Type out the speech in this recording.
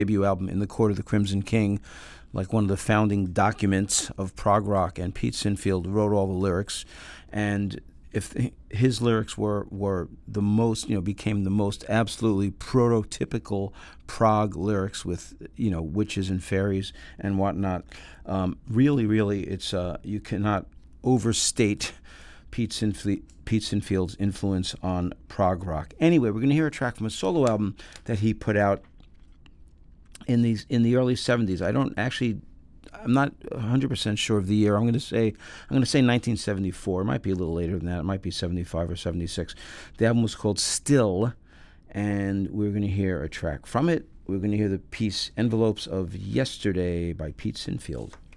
debut album, In the Court of the Crimson King, like one of the founding documents of prog rock, and Pete Sinfield wrote all the lyrics. And if his lyrics were the most, became the most absolutely prototypical prog lyrics with, witches and fairies and whatnot. Really, it's you cannot overstate Pete Sinfield's influence on prog rock. Anyway, we're going to hear a track from a solo album that he put out in the early 70s. I'm not 100% sure of the year. I'm going to say 1974. It might be a little later than that. It might be 75 or 76. The album was called Still, and we're going to hear a track from it. We're going to hear the piece Envelopes of Yesterday by Pete Sinfield.